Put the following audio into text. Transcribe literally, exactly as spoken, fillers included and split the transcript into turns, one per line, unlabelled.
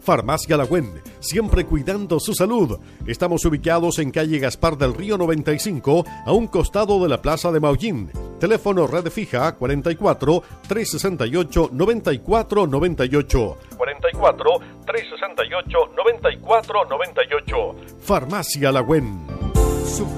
Farmacia Lagüen, siempre cuidando su salud. Estamos ubicados en calle Gaspar del Río noventa y cinco, a un costado de la Plaza de Maullín. Teléfono red fija cuarenta y cuatro, trescientos sesenta y ocho, noventa y cuatro noventa y ocho. cuarenta y cuatro, trescientos sesenta y ocho, noventa y cuatro noventa y ocho. Farmacia Lagüen.